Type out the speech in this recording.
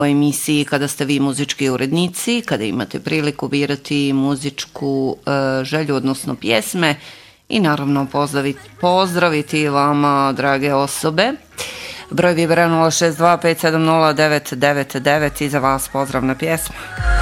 u emisiji kada ste vi muzički urednici, kada imate priliku birati muzičku želju, odnosno pjesme i naravno pozdraviti vama, drage osobe. Broj Vibera 062 570 999 i za vas pozdravna pjesma.